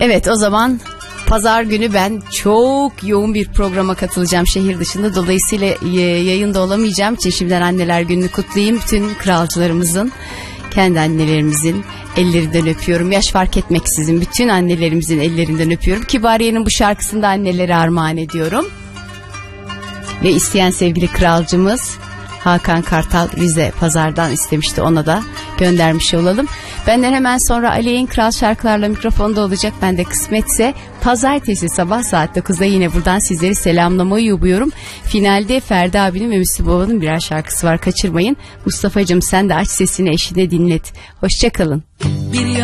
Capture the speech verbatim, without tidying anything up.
Evet, o zaman pazar günü ben çok yoğun bir programa katılacağım şehir dışında. Dolayısıyla yayında olamayacağım için şimdiden Anneler Günü'nü kutlayayım. Bütün kralcılarımızın, kendi annelerimizin ellerinden öpüyorum. Yaş fark etmeksizin bütün annelerimizin ellerinden öpüyorum. Kibariye'nin bu şarkısını da annelere armağan ediyorum. Ve isteyen sevgili kralcımız Hakan Kartal Rize Pazar'dan istemişti, ona da göndermiş olalım. Benden hemen sonra Aleyh'in Kral Şarkılarla mikrofonda olacak. Ben de kısmetse pazartesi sabah saat dokuzda yine buradan sizleri selamlamayı umuyorum. Finalde Ferdi abinin ve Müslüm Baba'nın birer şarkısı var, kaçırmayın. Mustafa'cığım sen de aç sesini, eşine dinlet. Hoşçakalın.